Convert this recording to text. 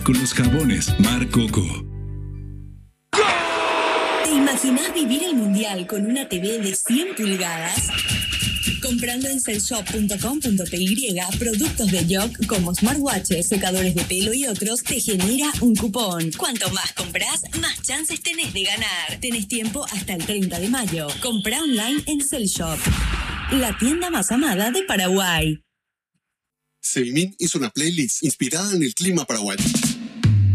con los jabones Mar Coco. ¿Te imaginás vivir el mundial con una TV de 100 pulgadas? Comprando en cellshop.com.py productos de Yoc como smartwatches, secadores de pelo y otros, te genera un cupón. Cuanto más compras, más chances tenés de ganar. Tenés tiempo hasta el 30 de mayo. Comprá online en Cellshop, la tienda más amada de Paraguay. Sevimin hizo una playlist inspirada en el clima paraguayo.